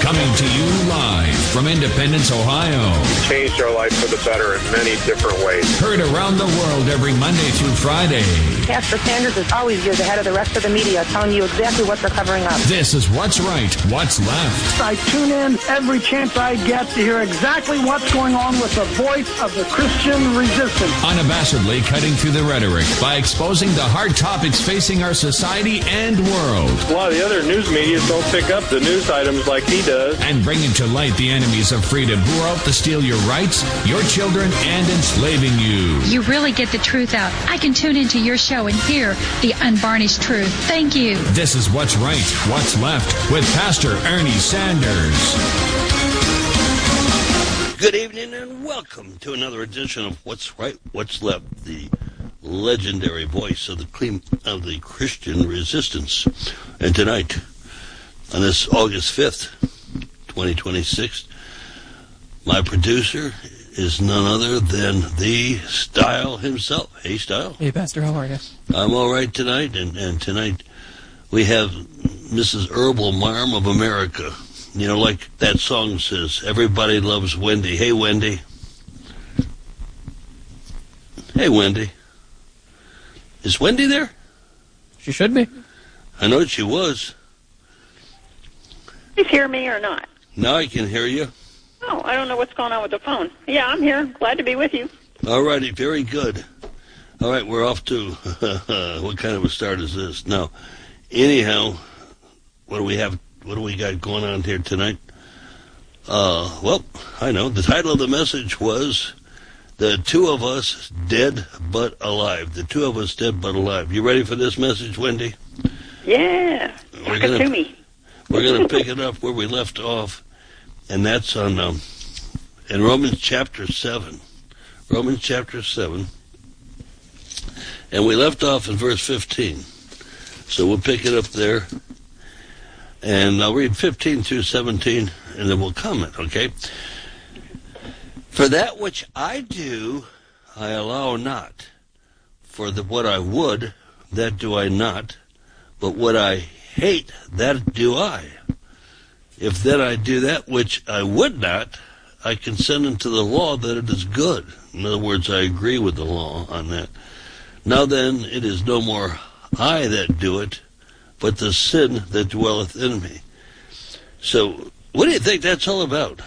Coming to you live from Independence, Ohio. Changed our life for the better in many different ways. Heard around the world every Monday through Friday. Pastor Sanders is always years ahead of the rest of the media, telling you exactly what they're covering up. This is What's Right, What's Left. I tune in every chance I get to hear exactly what's going on with the voice of the Christian resistance. Unabashedly cutting through the rhetoric by exposing the hard topics facing our society and world. A lot of the other news media don't pick up the news items like he does. And bringing to light the enemies of freedom who are out to steal your rights, your children, and enslaving you. You really get the truth out. I can tune into your show and hear the unvarnished truth. Thank you. This is What's Right, What's Left with Pastor Ernie Sanders. Good evening and welcome to another edition of What's Right, What's Left, the legendary voice of the Christian resistance. And tonight, on this August 5th, 2026, my producer is none other than the Style himself. Hey, Style. Hey, Pastor, how are you? I'm all right tonight, and tonight we have Mrs. Herbal Marm of America. You know, like that song says, everybody loves Wendy. Hey, Wendy. Hey, Wendy. Is Wendy there? She should be. I know she was. Please hear me or not? Now I can hear you. Oh, I don't know what's going on with the phone. Yeah, I'm here. Glad to be with you. All righty, very good. All right, we're off to, what kind of a start is this? Now, anyhow, what do we got going on here tonight? Well, I know. The title of the message was The Two of Us Dead But Alive. The Two of Us Dead But Alive. You ready for this message, Wendy? Yeah. Talk it to me. We're going to pick it up where we left off, and that's on in Romans chapter 7. Romans chapter 7. And we left off in verse 15. So we'll pick it up there. And I'll read 15 through 17, and then we'll comment, okay? For that which I do, I allow not. For what I would, that do I not. But what I hate, that do I. If then I do that which I would not, I consent unto the law that it is good. In other words, I agree with the law on that. Now then, it is no more I that do it, but the sin that dwelleth in me. So, what do you think that's all about?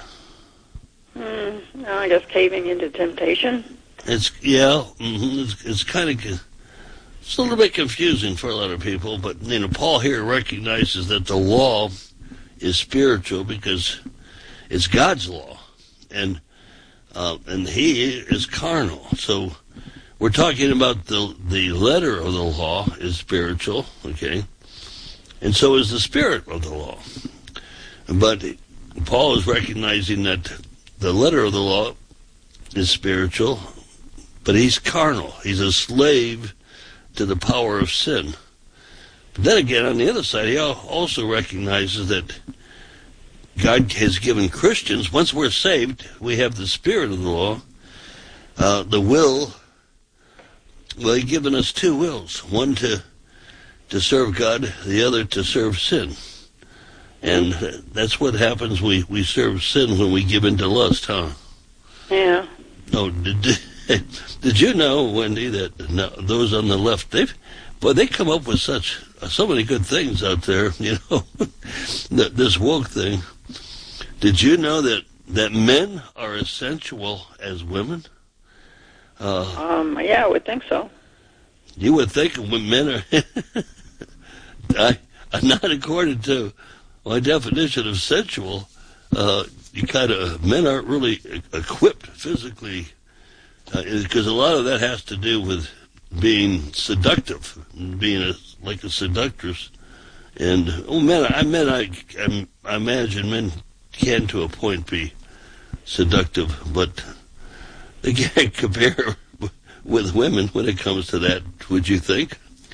I guess caving into temptation. It's kind of, it's a little bit confusing for a lot of people, but, you know, Paul here recognizes that the law is spiritual because it's God's law, and he is carnal. So we're talking about the letter of the law is spiritual, okay, and so is the spirit of the law. But Paul is recognizing that the letter of the law is spiritual, but he's carnal. He's a slave to the power of sin. But then again, on the other side, he also recognizes that God has given Christians, once we're saved, we have the spirit of the law, the will. Well, he's given us two wills, one to serve God, the other to serve sin. And that's what happens. We serve sin when we give in to lust, huh? Yeah. Oh, did you know, Wendy, that those on the left, they come up with so many good things out there, you know, this woke thing. Did you know that men are as sensual as women? Yeah, I would think so. You would think when men are, not according to my definition of sensual, men aren't really equipped physically, because a lot of that has to do with being seductive, being like a seductress. And I imagine men can to a point be seductive, but they can't compare with women when it comes to that, would you think?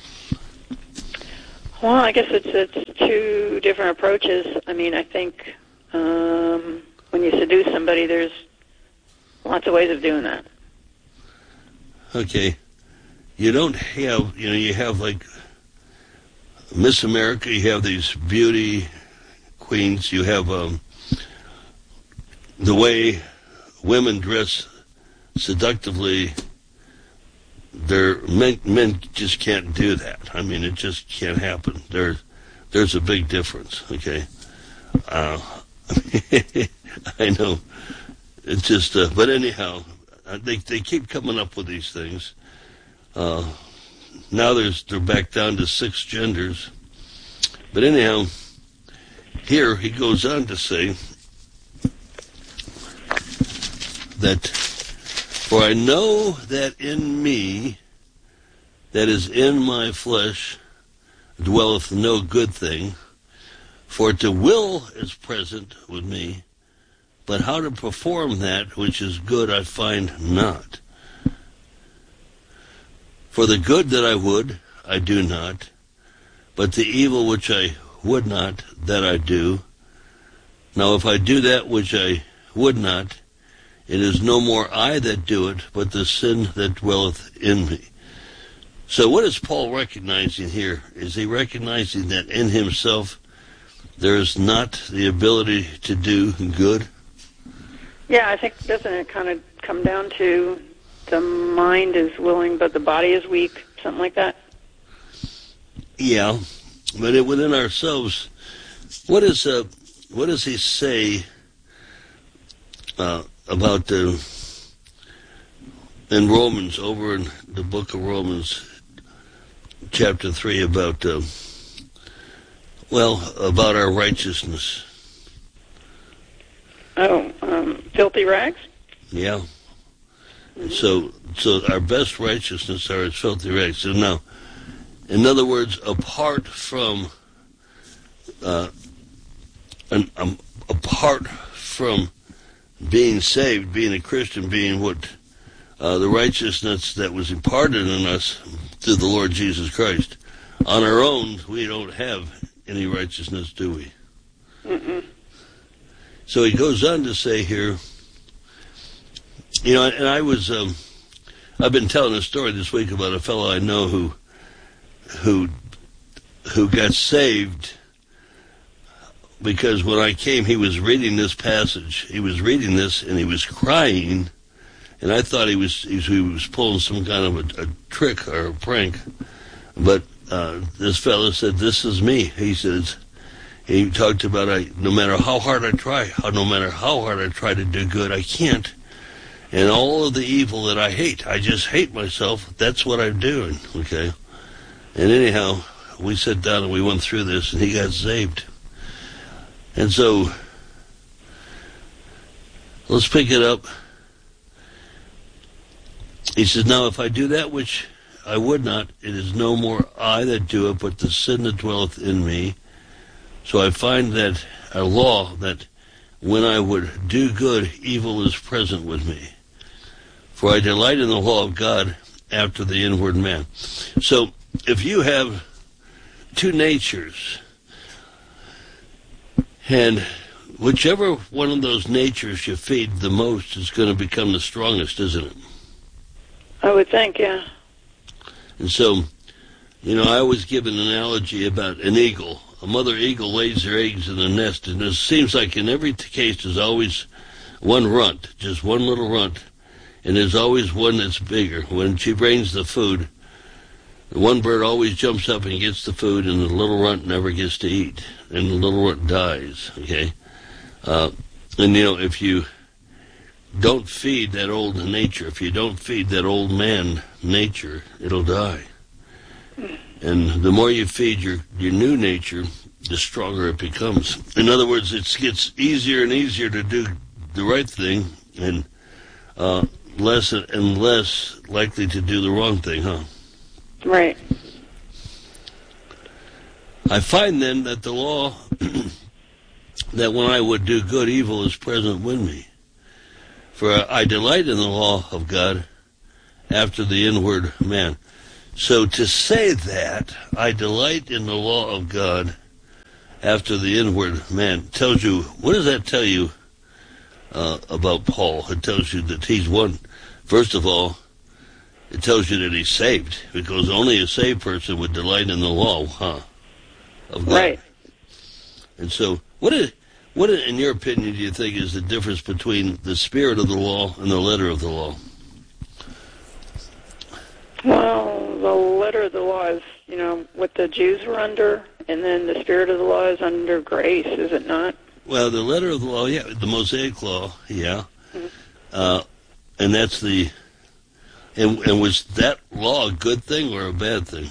Well, I guess it's two different approaches. I mean, I think when you seduce somebody, there's lots of ways of doing that. Okay. You don't have, you have like Miss America, you have these beauty queens, you have the way women dress seductively, men just can't do that. I mean, it just can't happen. There's a big difference, okay? I know. It's just, but anyhow, they keep coming up with these things. Now they're back down to 6 genders. But anyhow, here he goes on to say that, for I know that in me, that is in my flesh, dwelleth no good thing, for to will is present with me, but how to perform that which is good I find not. For the good that I would, I do not, but the evil which I would not, that I do. Now if I do that which I would not, it is no more I that do it, but the sin that dwelleth in me. So what is Paul recognizing here? Is he recognizing that in himself there is not the ability to do good? Yeah, I think, doesn't it kind of come down to the mind is willing but the body is weak, something like that? Yeah, but within ourselves, what does he say about in Romans, over in the book of Romans, chapter 3, about our righteousness? Filthy rags? Yeah. So our best righteousness are as filthy rags. So now, in other words, apart from being saved, being a Christian, being what the righteousness that was imparted in us through the Lord Jesus Christ, on our own we don't have any righteousness, do we? Mm-mm. So he goes on to say here, and I've been telling a story this week about a fellow I know who got saved because when I came, he was reading this passage. He was reading this and he was crying, and I thought he was pulling some kind of a trick or a prank. But this fellow said, "This is me." He talked about no matter how hard I try to do good, I can't. And all of the evil that I hate, I just hate myself. That's what I'm doing, okay? And anyhow, we sat down and we went through this, and he got saved. And so, let's pick it up. He says, now if I do that which I would not, it is no more I that do it, but the sin that dwelleth in me. So I find that a law that when I would do good, evil is present with me. For I delight in the law of God after the inward man. So if you have two natures, and whichever one of those natures you feed the most is going to become the strongest, isn't it? I would think, yeah. And so, I always give an analogy about an eagle. A mother eagle lays her eggs in a nest, and it seems like in every case there's always one runt, just one little runt, and there's always one that's bigger. When she brings the food, the one bird always jumps up and gets the food, and the little runt never gets to eat, and the little runt dies, okay? If you don't feed that old nature, if you don't feed that old man nature, it'll die. And the more you feed your new nature, the stronger it becomes. In other words, it gets easier and easier to do the right thing, and less and less likely to do the wrong thing, huh? Right. I find then that the law, that when I would do good, evil is present with me. For I delight in the law of God after the inward man. So to say that I delight in the law of God after the inward man tells you, what does that tell you about Paul? It tells you that he's one. First of all, it tells you that he's saved, because only a saved person would delight in the law, of God. Right. And so, what What, in your opinion, do you think is the difference between the spirit of the law and the letter of the law? Well, the letter of the law is, what the Jews were under, and then the spirit of the law is under grace, is it not? Well, the letter of the law, yeah, the Mosaic law, yeah. Mm-hmm. And that's the... And was that law a good thing or a bad thing?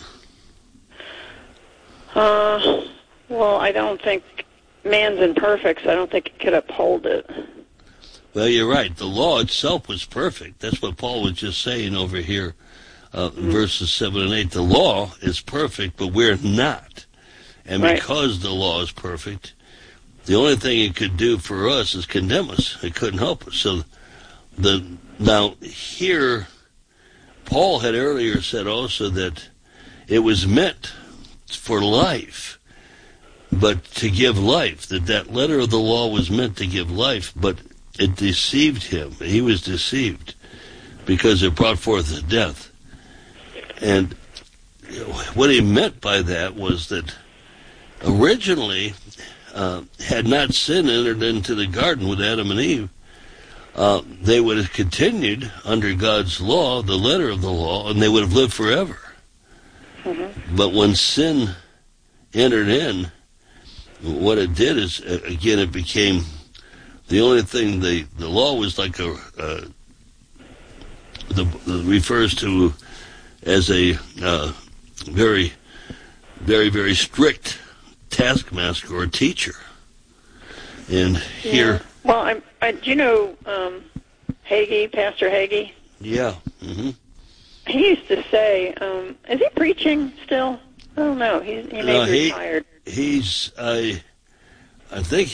Well, I don't think... Man's imperfect, so I don't think it could uphold it. Well, you're right. The law itself was perfect. That's what Paul was just saying over here. Verses 7 and 8, the law is perfect, but we're not. And because the law is perfect, the only thing it could do for us is condemn us. It couldn't help us. So now here, Paul had earlier said also that it was meant for life, but to give life, that letter of the law was meant to give life, but it deceived him. He was deceived because it brought forth death. And what he meant by that was that originally, had not sin entered into the garden with Adam and Eve, they would have continued under God's law, the letter of the law, and they would have lived forever. Mm-hmm. But when sin entered in, what it did is, again, it became the only thing. The law was like refers to as a very, very, very strict taskmaster or teacher. And here... Well, do you know Hagee, Pastor Hagee? Yeah. Mm-hmm. He used to say, is he preaching still? I don't know. He may be retired. I think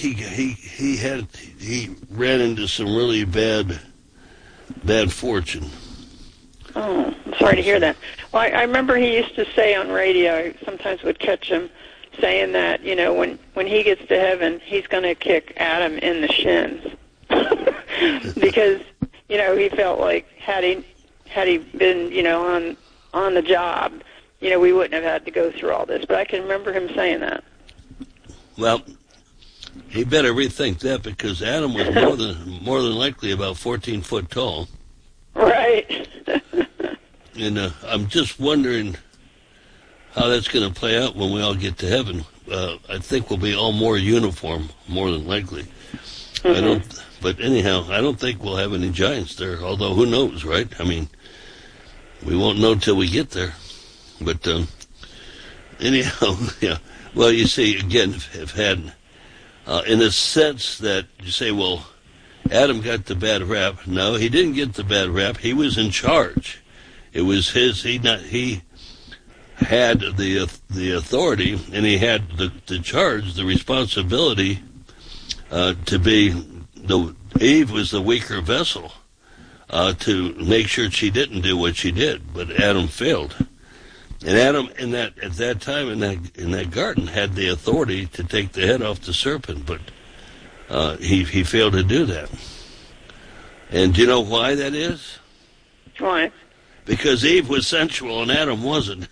he ran into some really bad fortune. Oh, I'm sorry to hear that. Well, I remember he used to say on radio, I sometimes would catch him saying that, when he gets to heaven, he's going to kick Adam in the shins. Because, he felt like had he been, on the job, we wouldn't have had to go through all this. But I can remember him saying that. Well, he better rethink that, because Adam was more than likely about 14 foot tall. Right. And I'm just wondering how that's going to play out when we all get to heaven. I think we'll be all more uniform, more than likely. Mm-hmm. But anyhow, I don't think we'll have any giants there. Although, who knows, right? I mean, we won't know till we get there. But anyhow, yeah. Well, you see, again, have had, in a sense that you say, well, Adam got the bad rap. No, he didn't get the bad rap. He was in charge. It was his. He had the authority, and he had the charge, the responsibility to be. Eve was the weaker vessel to make sure she didn't do what she did, but Adam failed. And Adam, at that time in that garden, had the authority to take the head off the serpent, but he failed to do that. And do you know why that is? Why? Because Eve was sensual and Adam wasn't.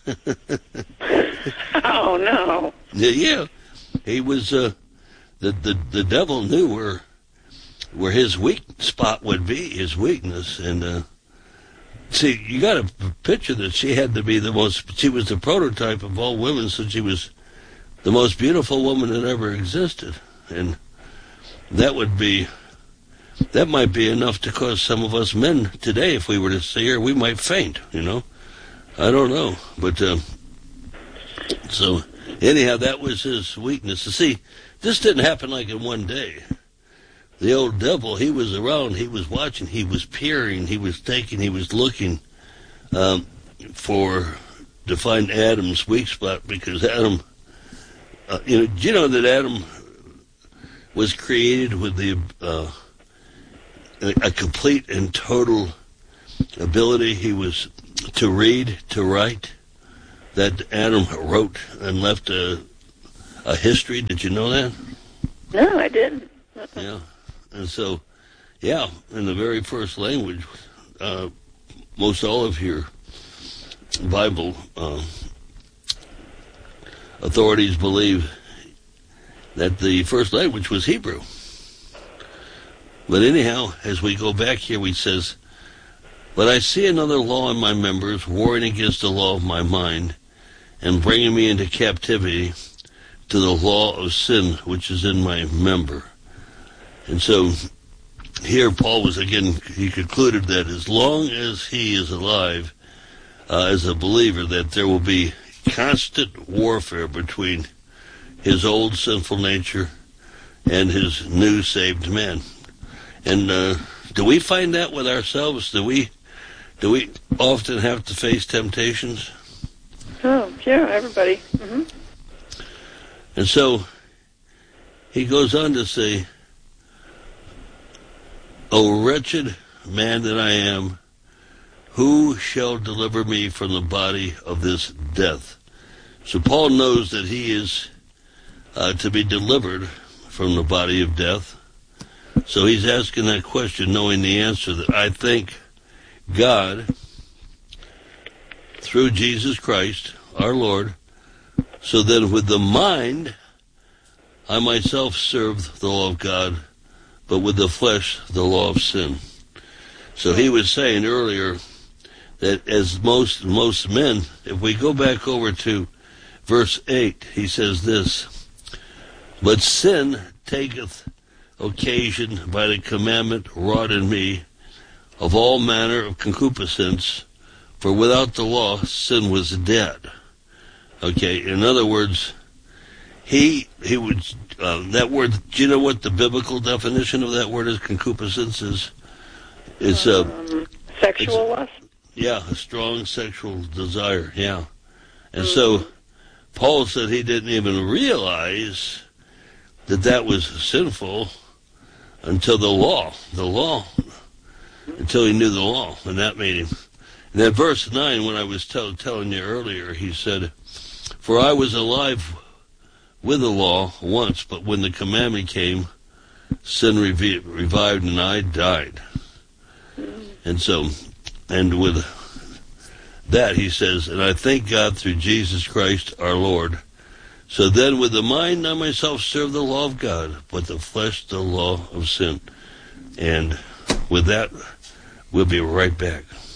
Oh no! Yeah, he was. The devil knew where his weak spot would be, his weakness, and. See, you got to picture that she had to be she was the prototype of all women, so she was the most beautiful woman that ever existed. And that might be enough to cause some of us men today, if we were to see her, we might faint, I don't know. But, so, anyhow, that was his weakness. See, this didn't happen like in one day. The old devil, he was around, he was watching, he was peering, he was looking to find Adam's weak spot, because Adam, do you know that Adam was created with a complete and total ability? He was to read, to write, that Adam wrote and left a history. Did you know that? No, I didn't. Yeah. And so, yeah, in the very first language, most all of your Bible authorities believe that the first language was Hebrew. But anyhow, as we go back here, he says, "But I see another law in my members, warring against the law of my mind, and bringing me into captivity to the law of sin, which is in my member." And so here Paul was, again, he concluded that as long as he is alive as a believer, that there will be constant warfare between his old sinful nature and his new saved man. And do we find that with ourselves? Do we often have to face temptations? Oh, yeah, everybody. Mm-hmm. And so he goes on to say, "O wretched man that I am, who shall deliver me from the body of this death?" So Paul knows that he is to be delivered from the body of death. So he's asking that question, knowing the answer, that I thank God through Jesus Christ, our Lord, so that with the mind I myself serve the law of God, but with the flesh the law of sin. So he was saying earlier that as most men, if we go back over to verse 8, he says this, "But sin taketh occasion by the commandment wrought in me of all manner of concupiscence, for without the law sin was dead." Okay, in other words, he would, that word, do you know what the biblical definition of that word is, concupiscence is? It's sexual lust? Yeah, a strong sexual desire, yeah. And so Paul said he didn't even realize that was sinful until until he knew the law, and that made him. And then verse 9, when I was telling you earlier, he said, "For I was alive with the law once, but when the commandment came, sin revived and I died." And so, and with that he says, "And I thank God through Jesus Christ our Lord. So then with the mind I myself serve the law of God, but the flesh the law of sin." And with that, we'll be right back.